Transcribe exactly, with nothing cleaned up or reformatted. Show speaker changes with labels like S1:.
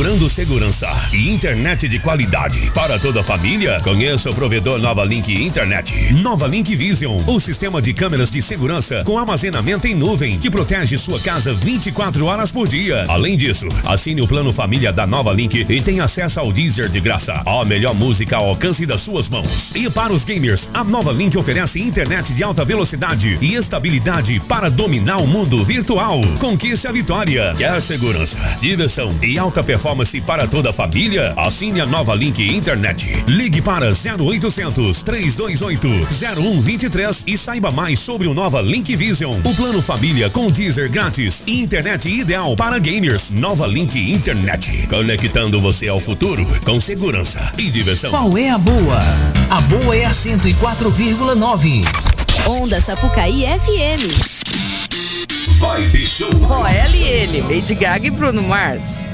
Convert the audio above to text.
S1: procurando segurança e internet de qualidade para toda a família? Conheça o provedor Nova Link Internet. Nova Link Vision, o sistema de câmeras de segurança com armazenamento em nuvem que protege sua casa vinte e quatro horas por dia. Além disso, assine o plano família da Nova Link e tenha acesso ao Deezer de graça. A melhor música ao alcance das suas mãos. E para os gamers, a Nova Link oferece internet de alta velocidade e estabilidade para dominar o mundo virtual. Conquiste a vitória. Quer segurança, diversão e alta performance para toda a família? Assine a Nova Link Internet. Ligue para zero oitocentos, três dois oito, zero um dois três e saiba mais sobre o Nova Link Vision. O plano família com Deezer grátis e internet ideal para gamers. Nova Link Internet. Conectando você ao futuro com segurança e diversão.
S2: Qual é a boa? A boa é a cento e quatro vírgula nove.
S3: Onda Sapucaí F M.
S1: Vibe Show.
S4: Ó, ela e ele, Lady Gaga e Bruno Mars.